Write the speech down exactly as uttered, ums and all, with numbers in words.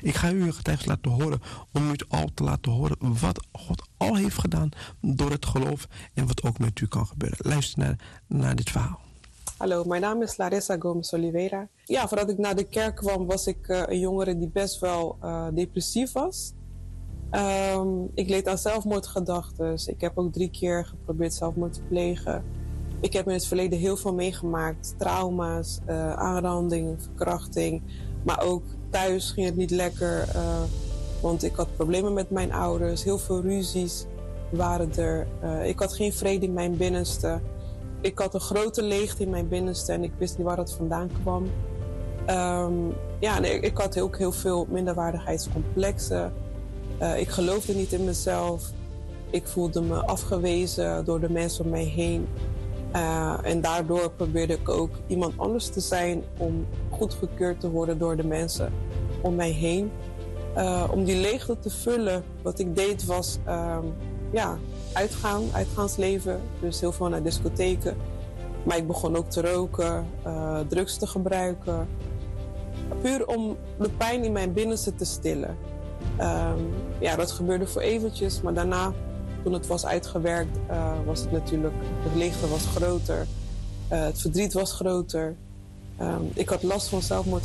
Ik ga u een getuigenis laten horen om u al te laten horen wat God al heeft gedaan door het geloof en wat ook met u kan gebeuren. Luister naar, naar dit verhaal. Hallo, mijn naam is Larissa Gomes Oliveira. Ja, voordat ik naar de kerk kwam was ik uh, een jongere die best wel uh, depressief was. Um, ik leed aan zelfmoordgedachten. Ik heb ook drie keer geprobeerd zelfmoord te plegen. Ik heb in het verleden heel veel meegemaakt. Trauma's, uh, aanranding, verkrachting. Maar ook thuis ging het niet lekker. Uh, want ik had problemen met mijn ouders. Heel veel ruzies waren er. Uh, ik had geen vrede in mijn binnenste. Ik had een grote leegte in mijn binnenste en ik wist niet waar dat vandaan kwam. Um, ja, en ik, ik had ook heel veel minderwaardigheidscomplexen. Uh, ik geloofde niet in mezelf. Ik voelde me afgewezen door de mensen om mij heen. Uh, en daardoor probeerde ik ook iemand anders te zijn om goedgekeurd te worden door de mensen om mij heen. Uh, om die leegte te vullen, wat ik deed was um, ja, uitgaan, uitgaansleven. Dus heel veel naar discotheken. Maar ik begon ook te roken, uh, drugs te gebruiken. Puur om de pijn in mijn binnenste te stillen. Um, ja, dat gebeurde voor eventjes, maar daarna, toen het was uitgewerkt, uh, was het natuurlijk, de leegte was groter. Uh, het verdriet was groter. Um, ik had last van zelfmoord.